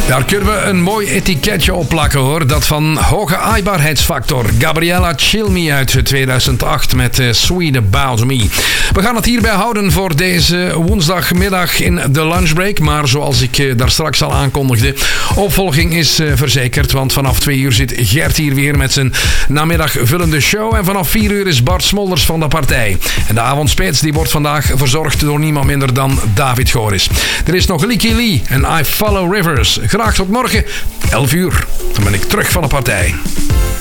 Daar kunnen we een mooi etiketje op plakken hoor. Dat van hoge aaibaarheidsfactor. Gabriella Cilmi uit 2008 met Sweet About Me. We gaan het hierbij houden voor deze woensdagmiddag in de lunchbreak. Maar zoals ik daar straks al aankondigde, opvolging is verzekerd. Want vanaf 2 uur zit Gert hier weer met zijn namiddagvullende show. En vanaf 4 uur is Bart Smolders van de partij. En de avondspits die wordt vandaag verzorgd door niemand minder dan David Goris. Er is nog Licky Lee en I Follow Rivers. Graag tot morgen, 11 uur. Dan ben ik terug van de partij.